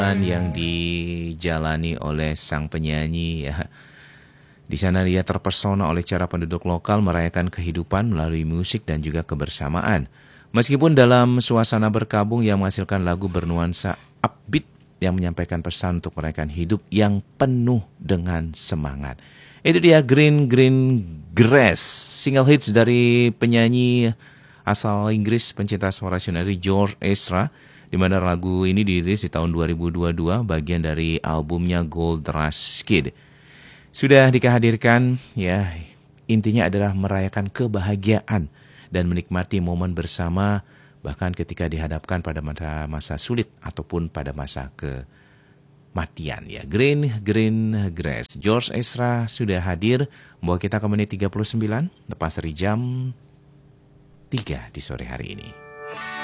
yang dijalani oleh sang penyanyi ya. Di sana dia terpesona oleh cara penduduk lokal merayakan kehidupan melalui musik dan juga kebersamaan. Meskipun dalam suasana berkabung yang menghasilkan lagu bernuansa upbeat yang menyampaikan pesan untuk merayakan hidup yang penuh dengan semangat. Itu dia Green Green Grass, single hits dari penyanyi asal Inggris pencinta suara dari George Ezra, di mana lagu ini dirilis di tahun 2022, bagian dari albumnya Gold Rush Kid. Sudah dikehadirkan, ya, intinya adalah merayakan kebahagiaan dan menikmati momen bersama, bahkan ketika dihadapkan pada masa sulit ataupun pada masa kematian. Ya, Green Green Grass. George Ezra sudah hadir, membawa kita ke menit 39, lepas dari jam 3 di sore hari ini.